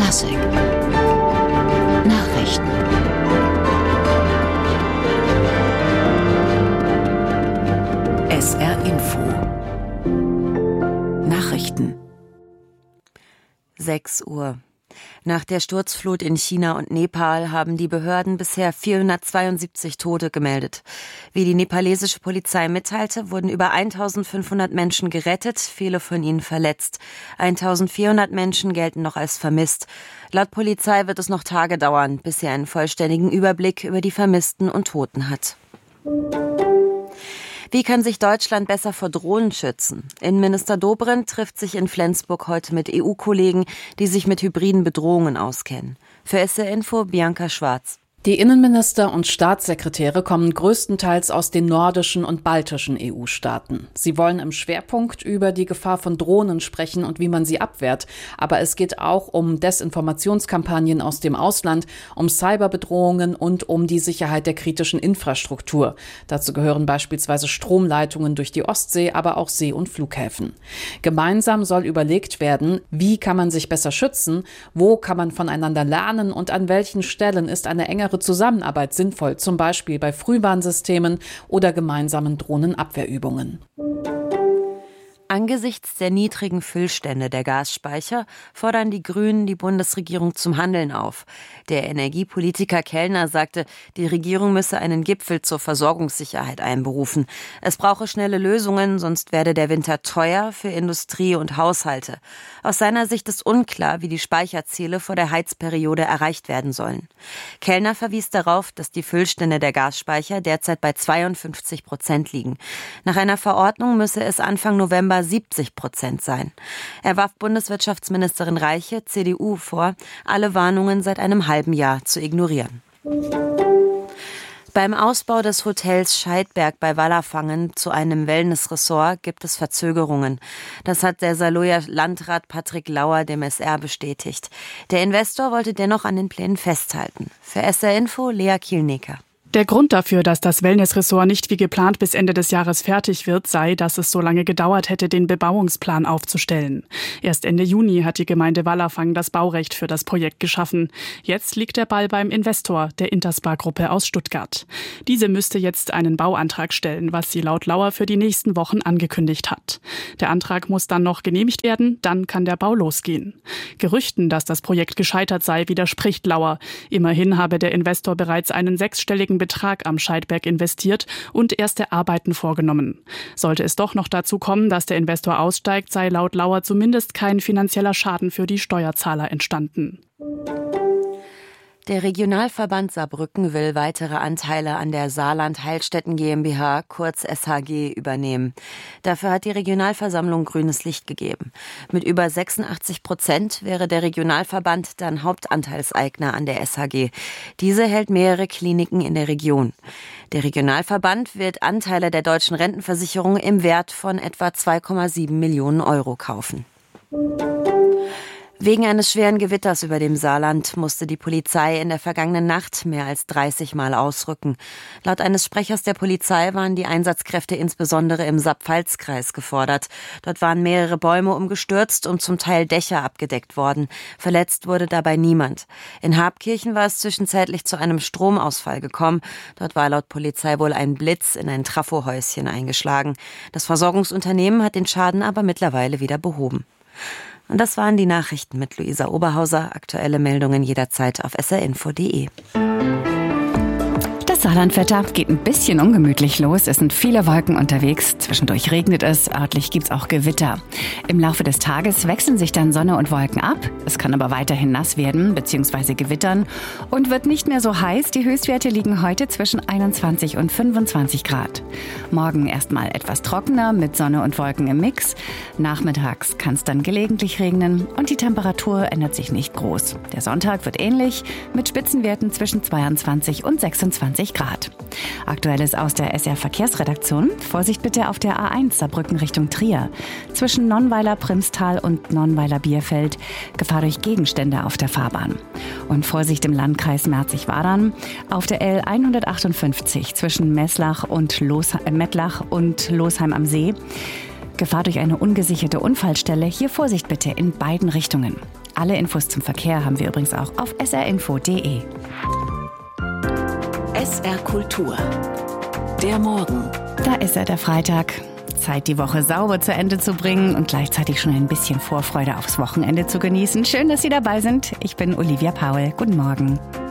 Klassik. Nachrichten. SR Info. Nachrichten. 6 Uhr. Nach der Sturzflut in China und Nepal haben die Behörden bisher 472 Tote gemeldet. Wie die nepalesische Polizei mitteilte, wurden über 1500 Menschen gerettet, viele von ihnen verletzt. 1400 Menschen gelten noch als vermisst. Laut Polizei wird es noch Tage dauern, bis sie einen vollständigen Überblick über die Vermissten und Toten hat. Wie kann sich Deutschland besser vor Drohnen schützen? Innenminister Dobrindt trifft sich in Flensburg heute mit EU-Kollegen, die sich mit hybriden Bedrohungen auskennen. Für SR Info Bianca Schwarz. Die Innenminister und Staatssekretäre kommen größtenteils aus den nordischen und baltischen EU-Staaten. Sie wollen im Schwerpunkt über die Gefahr von Drohnen sprechen und wie man sie abwehrt. Aber es geht auch um Desinformationskampagnen aus dem Ausland, um Cyberbedrohungen und um die Sicherheit der kritischen Infrastruktur. Dazu gehören beispielsweise Stromleitungen durch die Ostsee, aber auch See- und Flughäfen. Gemeinsam soll überlegt werden, wie kann man sich besser schützen, wo kann man voneinander lernen und an welchen Stellen ist eine engere Zusammenarbeit sinnvoll, zum Beispiel bei Frühwarnsystemen oder gemeinsamen Drohnenabwehrübungen. Angesichts der niedrigen Füllstände der Gasspeicher fordern die Grünen die Bundesregierung zum Handeln auf. Der Energiepolitiker Kellner sagte, die Regierung müsse einen Gipfel zur Versorgungssicherheit einberufen. Es brauche schnelle Lösungen, sonst werde der Winter teuer für Industrie und Haushalte. Aus seiner Sicht ist unklar, wie die Speicherziele vor der Heizperiode erreicht werden sollen. Kellner verwies darauf, dass die Füllstände der Gasspeicher derzeit bei 52% liegen. Nach einer Verordnung müsse es Anfang November 70% sein. Er warf Bundeswirtschaftsministerin Reiche, CDU, vor, alle Warnungen seit einem halben Jahr zu ignorieren. Beim Ausbau des Hotels Scheidberg bei Wallerfangen zu einem Wellnessressort gibt es Verzögerungen. Das hat der Saarlouer Landrat Patrick Lauer dem SR bestätigt. Der Investor wollte dennoch an den Plänen festhalten. Für SR Info Lea Kielnecker. Der Grund dafür, dass das Wellnessressort nicht wie geplant bis Ende des Jahres fertig wird, sei, dass es so lange gedauert hätte, den Bebauungsplan aufzustellen. Erst Ende Juni hat die Gemeinde Wallerfang das Baurecht für das Projekt geschaffen. Jetzt liegt der Ball beim Investor, der Interspar-Gruppe aus Stuttgart. Diese müsste jetzt einen Bauantrag stellen, was sie laut Lauer für die nächsten Wochen angekündigt hat. Der Antrag muss dann noch genehmigt werden, dann kann der Bau losgehen. Gerüchten, dass das Projekt gescheitert sei, widerspricht Lauer. Immerhin habe der Investor bereits einen 6-stelligen Betrag am Scheidberg investiert und erste Arbeiten vorgenommen. Sollte es doch noch dazu kommen, dass der Investor aussteigt, sei laut Lauer zumindest kein finanzieller Schaden für die Steuerzahler entstanden. Der Regionalverband Saarbrücken will weitere Anteile an der Saarland Heilstätten GmbH, kurz SHG, übernehmen. Dafür hat die Regionalversammlung grünes Licht gegeben. Mit über 86% wäre der Regionalverband dann Hauptanteilseigner an der SHG. Diese hält mehrere Kliniken in der Region. Der Regionalverband wird Anteile der deutschen Rentenversicherung im Wert von etwa 2,7 Millionen Euro kaufen. Wegen eines schweren Gewitters über dem Saarland musste die Polizei in der vergangenen Nacht mehr als 30 Mal ausrücken. Laut eines Sprechers der Polizei waren die Einsatzkräfte insbesondere im Saar-Pfalz-Kreis gefordert. Dort waren mehrere Bäume umgestürzt und zum Teil Dächer abgedeckt worden. Verletzt wurde dabei niemand. In Habkirchen war es zwischenzeitlich zu einem Stromausfall gekommen. Dort war laut Polizei wohl ein Blitz in ein Trafohäuschen eingeschlagen. Das Versorgungsunternehmen hat den Schaden aber mittlerweile wieder behoben. Und das waren die Nachrichten mit Luisa Oberhauser. Aktuelle Meldungen jederzeit auf srinfo.de. Das Saarlandwetter geht ein bisschen ungemütlich los. Es sind viele Wolken unterwegs. Zwischendurch regnet es. Örtlich gibt's auch Gewitter. Im Laufe des Tages wechseln sich dann Sonne und Wolken ab. Es kann aber weiterhin nass werden bzw. gewittern und wird nicht mehr so heiß. Die Höchstwerte liegen heute zwischen 21 und 25 Grad. Morgen erstmal etwas trockener mit Sonne und Wolken im Mix. Nachmittags kann es dann gelegentlich regnen und die Temperatur ändert sich nicht groß. Der Sonntag wird ähnlich mit Spitzenwerten zwischen 22 und 26 Grad. Aktuelles aus der SR Verkehrsredaktion. Vorsicht bitte auf der A1 Saarbrücken Richtung Trier. Zwischen Nonnweiler-Primstal und Nonnweiler-Bierfeld Gefahr durch Gegenstände auf der Fahrbahn. Und Vorsicht im Landkreis Merzig-Wadern auf der L 158 zwischen Mettlach und Losheim am See. Gefahr durch eine ungesicherte Unfallstelle. Hier Vorsicht bitte in beiden Richtungen. Alle Infos zum Verkehr haben wir übrigens auch auf srinfo.de. SR Kultur. Der Morgen. Da ist er, der Freitag. Zeit, die Woche sauber zu Ende zu bringen und gleichzeitig schon ein bisschen Vorfreude aufs Wochenende zu genießen. Schön, dass Sie dabei sind. Ich bin Olivia Paul. Guten Morgen.